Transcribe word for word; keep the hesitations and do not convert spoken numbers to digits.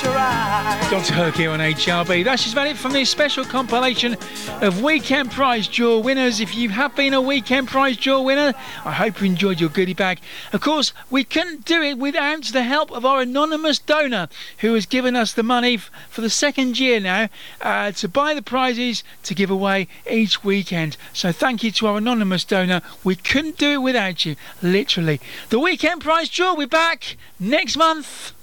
Doctor Herc here on H R B. That's just about it from this special compilation of Weekend Prize Draw winners. If you have been a Weekend Prize Draw winner, I hope you enjoyed your goodie bag. Of course, we couldn't do it without the help of our anonymous donor, who has given us the money f- for the second year now uh, to buy the prizes to give away each weekend. So thank you to our anonymous donor. We couldn't do it without you, literally. The Weekend Prize Draw, we're back next month.